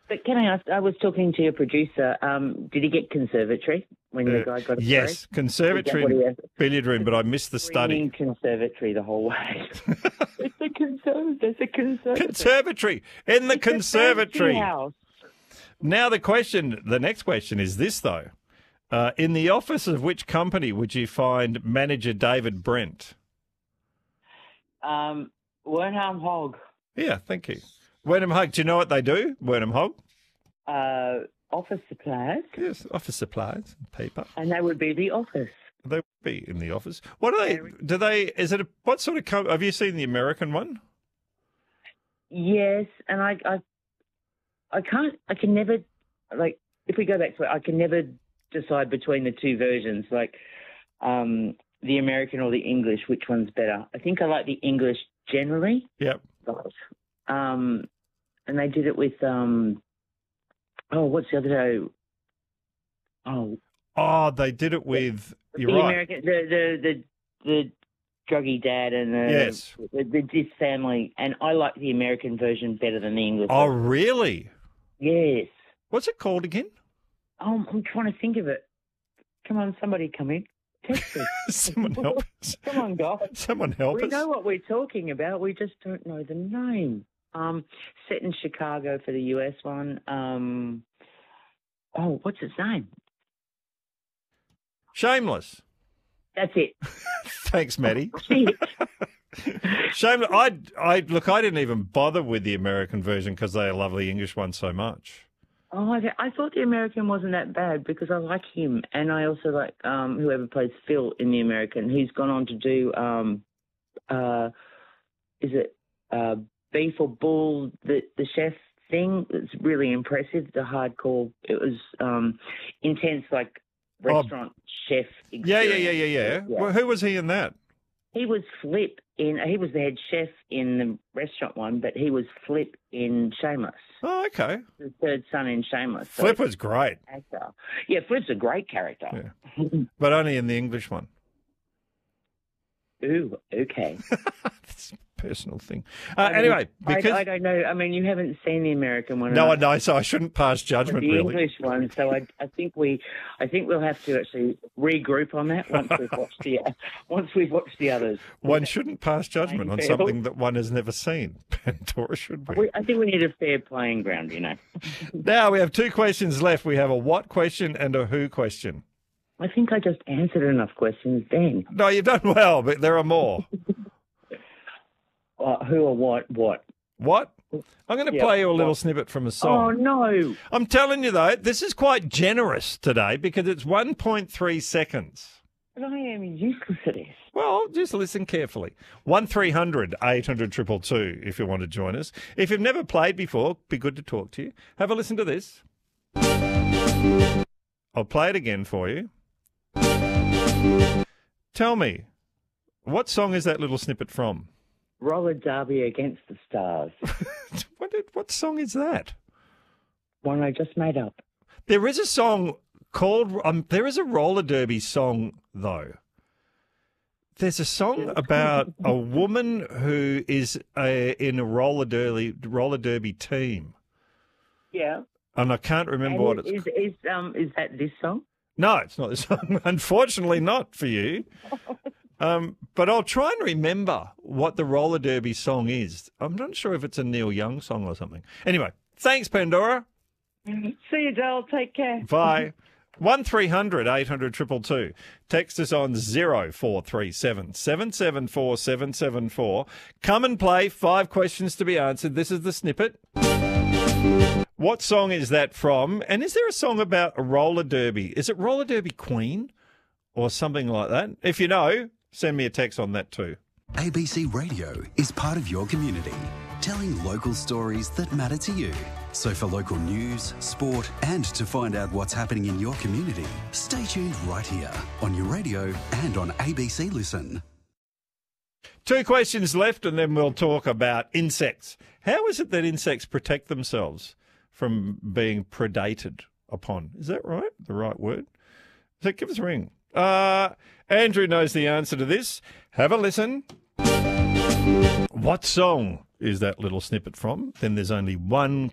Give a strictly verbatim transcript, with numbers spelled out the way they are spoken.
But can I ask, I was talking to your producer, um, did he get conservatory when the Uh, guy got a yes, story? conservatory Is that what he and has? billiard room, but I missed the study. Screaming conservatory the whole way. It's a conservatory. It's a conservatory. Conservatory in the It's a conservatory. fancy house. Now the question, the next question is this though: uh, in the office of which company would you find manager David Brent? Um, Wernham Hog. Yeah, thank you. Wernham Hog. Do you know what they do? Wernham Hog. Uh, office supplies. Yes, office supplies, paper. And that would be the office. They would be in the office. What do they? Do they? Is it a what sort of? Co- have you seen the American one? Yes, and I, I, I can't. I can never like. If we go back to it, I can never decide between the two versions, like um, the American or the English. Which one's better? I think I like the English generally. Yep. Um, and they did it with um. Oh, what's the other show? Oh, Oh, they did it with. You're the right. American, the the the the druggy dad and the, Yes. the the this family, and I like the American version better than the English. Oh, version. really? Yes. What's it called again? Oh, I'm trying to think of it. Come on, somebody come in. Text us. Someone help us. Come on, guys. Someone help We us. know what we're talking about. We just don't know the name. Um, set in Chicago for the U S one. Um, oh, what's its name? Shameless. That's it. Thanks, Maddie. Shit. Shameless. I, I look. I didn't even bother with the American version because they love the English one so much. Oh, I, I thought the American wasn't that bad because I like him, and I also like um, whoever plays Phil in the American. He's gone on to do, um, uh, is it uh, Beef or Bull, the the chef thing? It's really impressive. The hardcore. It was um, intense, like restaurant oh. chef. Experience. Yeah, yeah, yeah, yeah, yeah. yeah. Well, who was he in that? He was Flip in. He was the head chef in the restaurant one, but he was Flip in Shameless. Oh, okay. The third son in Shameless. So Flip was great. Actor. Yeah, Flip's a great character. Yeah. But only in the English one. Ooh, okay. That's a personal thing. Uh, anyway, because I, I don't know. I mean, you haven't seen the American one. No, I know, so I shouldn't pass judgment. The really, English one. So I, I think we, I think we'll have to actually regroup on that once we've watched the, once we've watched the others. One shouldn't pass judgment on something that one has never seen. Pandora should be. We, I think we need a fair playing ground, you know. Now we have two questions left. We have a what question and a who question. I think I just answered enough questions then. No, you've done well, but there are more. uh, who or what? What? What? I'm going to yeah, play you a little what? snippet from a song. Oh, no. I'm telling you, though, this is quite generous today because it's one point three seconds. But I am useless at this. Well, just listen carefully. one three hundred eight hundred two two two if you want to join us. If you've never played before, be good to talk to you. Have a listen to this. I'll play it again for you. Tell me, what song is that little snippet from? Roller Derby Against the Stars. what, did, what song is that? One I just made up. There is a song called, um, there is a roller derby song, though. There's a song about a woman who is a, in a roller derby, roller derby team. Yeah. And I can't remember and what is, it's is, is, um, is that this song? No, it's not this song. Unfortunately, not for you. Um, but I'll try and remember what the roller derby song is. I'm not sure if it's a Neil Young song or something. Anyway, thanks, Pandora. See you, Dale. Take care. Bye. one three hundred eight hundred two two two. Text us on zero four three seven seven seven four seven seven four. Come and play. Five questions to be answered. This is the snippet. What song is that from? And is there a song about a roller derby? Is it Roller Derby Queen or something like that? If you know, send me a text on that too. A B C Radio is part of your community, telling local stories that matter to you. So for local news, sport, and to find out what's happening in your community, stay tuned right here on your radio and on A B C Listen. Two questions left and then we'll talk about insects. How is it that insects protect themselves from being predated upon? Is that right? The right word? So give us a ring. Uh, Andrew knows the answer to this. Have a listen. What song is that little snippet from? Then there's only one